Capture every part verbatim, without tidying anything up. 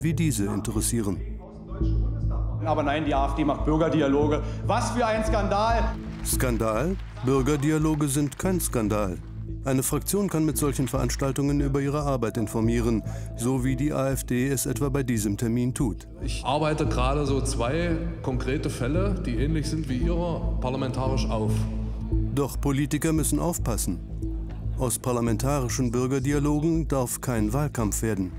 wie diese interessieren. Aber nein, die AfD macht Bürgerdialoge. Was für ein Skandal! Skandal? Bürgerdialoge sind kein Skandal. Eine Fraktion kann mit solchen Veranstaltungen über ihre Arbeit informieren, so wie die AfD es etwa bei diesem Termin tut. Ich arbeite gerade so zwei konkrete Fälle, die ähnlich sind wie Ihrer, parlamentarisch auf. Doch Politiker müssen aufpassen. Aus parlamentarischen Bürgerdialogen darf kein Wahlkampf werden.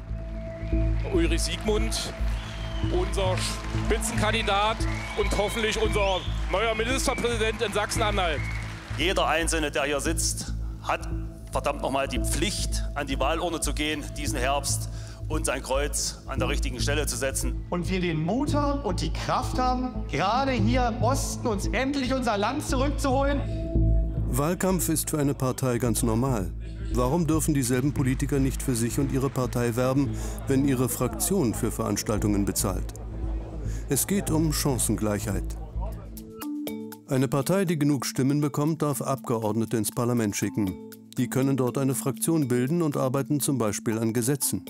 Ulrich Siegmund, unser Spitzenkandidat und hoffentlich unser neuer Ministerpräsident in Sachsen-Anhalt. Jeder Einzelne, der hier sitzt, hat verdammt nochmal die Pflicht, an die Wahlurne zu gehen diesen Herbst und sein Kreuz an der richtigen Stelle zu setzen. Und wir den Mut haben und die Kraft haben, gerade hier im Osten uns endlich unser Land zurückzuholen. Wahlkampf ist für eine Partei ganz normal. Warum dürfen dieselben Politiker nicht für sich und ihre Partei werben, wenn ihre Fraktion für Veranstaltungen bezahlt? Es geht um Chancengleichheit. Eine Partei, die genug Stimmen bekommt, darf Abgeordnete ins Parlament schicken. Die können dort eine Fraktion bilden und arbeiten zum Beispiel an Gesetzen.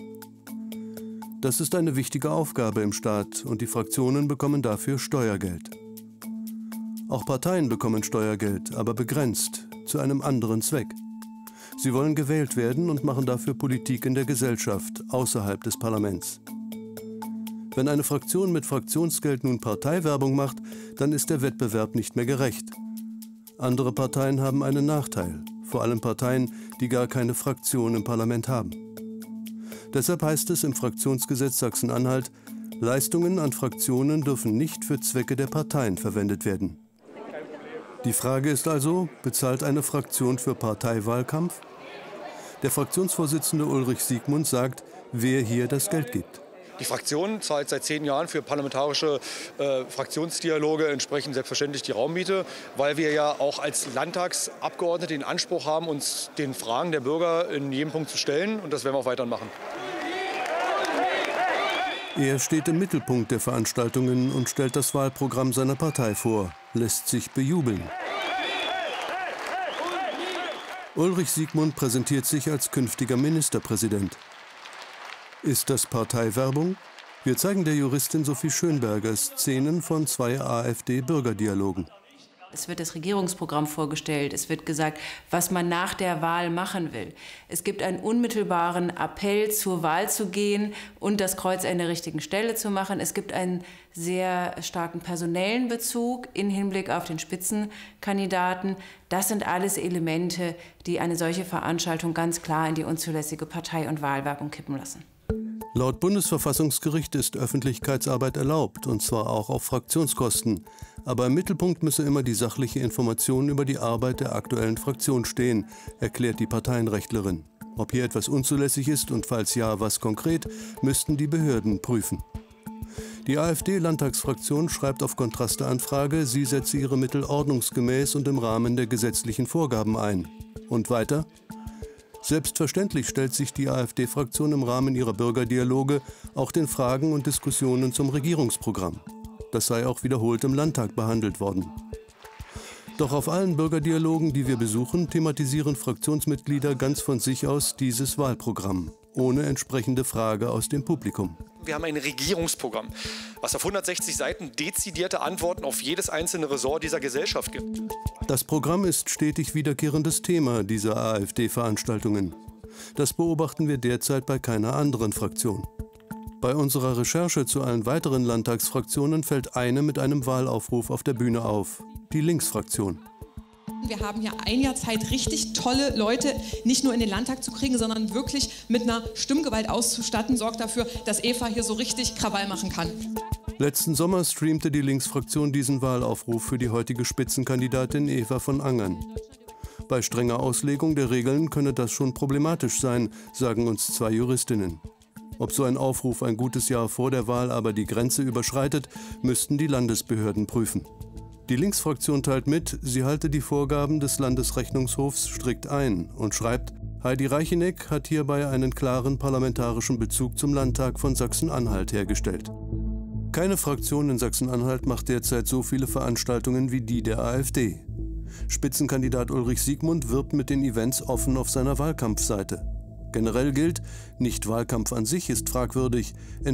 Das ist eine wichtige Aufgabe im Staat und die Fraktionen bekommen dafür Steuergeld. Auch Parteien bekommen Steuergeld, aber begrenzt, zu einem anderen Zweck. Sie wollen gewählt werden und machen dafür Politik in der Gesellschaft, außerhalb des Parlaments. Wenn eine Fraktion mit Fraktionsgeld nun Parteiwerbung macht, dann ist der Wettbewerb nicht mehr gerecht. Andere Parteien haben einen Nachteil, vor allem Parteien, die gar keine Fraktion im Parlament haben. Deshalb heißt es im Fraktionsgesetz Sachsen-Anhalt, Leistungen an Fraktionen dürfen nicht für Zwecke der Parteien verwendet werden. Die Frage ist also, bezahlt eine Fraktion für Parteiwahlkampf? Der Fraktionsvorsitzende Ulrich Siegmund sagt, wer hier das Geld gibt. Die Fraktion zahlt seit zehn Jahren für parlamentarische äh, Fraktionsdialoge entsprechend selbstverständlich die Raummiete, weil wir ja auch als Landtagsabgeordnete den Anspruch haben, uns den Fragen der Bürger in jedem Punkt zu stellen. Und das werden wir auch weiter machen. Er steht im Mittelpunkt der Veranstaltungen und stellt das Wahlprogramm seiner Partei vor, lässt sich bejubeln. Ulrich Siegmund präsentiert sich als künftiger Ministerpräsident. Ist das Parteiwerbung? Wir zeigen der Juristin Sophie Schönberger Szenen von zwei AfD-Bürgerdialogen. Es wird das Regierungsprogramm vorgestellt. Es wird gesagt, was man nach der Wahl machen will. Es gibt einen unmittelbaren Appell, zur Wahl zu gehen und das Kreuz an der richtigen Stelle zu machen. Es gibt einen sehr starken personellen Bezug im Hinblick auf den Spitzenkandidaten. Das sind alles Elemente, die eine solche Veranstaltung ganz klar in die unzulässige Partei- und Wahlwerbung kippen lassen. Laut Bundesverfassungsgericht ist Öffentlichkeitsarbeit erlaubt, und zwar auch auf Fraktionskosten. Aber im Mittelpunkt müsse immer die sachliche Information über die Arbeit der aktuellen Fraktion stehen, erklärt die Parteienrechtlerin. Ob hier etwas unzulässig ist und falls ja, was konkret, müssten die Behörden prüfen. Die AfD-Landtagsfraktion schreibt auf Kontrasteanfrage, sie setze ihre Mittel ordnungsgemäß und im Rahmen der gesetzlichen Vorgaben ein. Und weiter? Selbstverständlich stellt sich die AfD-Fraktion im Rahmen ihrer Bürgerdialoge auch den Fragen und Diskussionen zum Regierungsprogramm. Das sei auch wiederholt im Landtag behandelt worden. Doch auf allen Bürgerdialogen, die wir besuchen, thematisieren Fraktionsmitglieder ganz von sich aus dieses Wahlprogramm, ohne entsprechende Frage aus dem Publikum. Wir haben ein Regierungsprogramm, was auf hundertsechzig Seiten dezidierte Antworten auf jedes einzelne Ressort dieser Gesellschaft gibt. Das Programm ist stetig wiederkehrendes Thema dieser AfD-Veranstaltungen. Das beobachten wir derzeit bei keiner anderen Fraktion. Bei unserer Recherche zu allen weiteren Landtagsfraktionen fällt eine mit einem Wahlaufruf auf der Bühne auf, die Linksfraktion. Wir haben hier ein Jahr Zeit, richtig tolle Leute nicht nur in den Landtag zu kriegen, sondern wirklich mit einer Stimmgewalt auszustatten, sorgt dafür, dass Eva hier so richtig Krawall machen kann. Letzten Sommer streamte die Linksfraktion diesen Wahlaufruf für die heutige Spitzenkandidatin Eva von Angern. Bei strenger Auslegung der Regeln könne das schon problematisch sein, sagen uns zwei Juristinnen. Ob so ein Aufruf ein gutes Jahr vor der Wahl aber die Grenze überschreitet, müssten die Landesbehörden prüfen. Die Linksfraktion teilt mit, sie halte die Vorgaben des Landesrechnungshofs strikt ein und schreibt, Heidi Reicheneck hat hierbei einen klaren parlamentarischen Bezug zum Landtag von Sachsen-Anhalt hergestellt. Keine Fraktion in Sachsen-Anhalt macht derzeit so viele Veranstaltungen wie die der AfD. Spitzenkandidat Ulrich Siegmund wirbt mit den Events offen auf seiner Wahlkampfseite. Generell gilt, nicht Wahlkampf an sich ist fragwürdig,